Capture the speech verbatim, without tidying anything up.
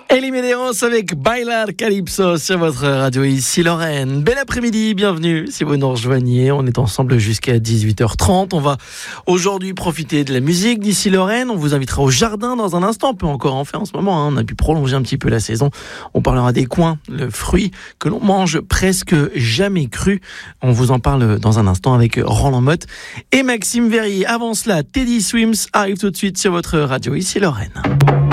Elie Medeiros avec Bailar Calypso sur votre radio ici Lorraine. Bel après-midi, bienvenue si vous nous rejoignez. On est ensemble jusqu'à dix-huit heures trente. On va aujourd'hui profiter de la musique d'ici Lorraine. On vous invitera au jardin dans un instant. On peut encore en faire en ce moment. Hein. On a pu prolonger un petit peu la saison. On parlera des coings, le fruit que l'on mange presque jamais cru. On vous en parle dans un instant avec Roland Motte et Maxime Verrier. Avant cela, Teddy Swims arrive tout de suite sur votre radio ici Lorraine.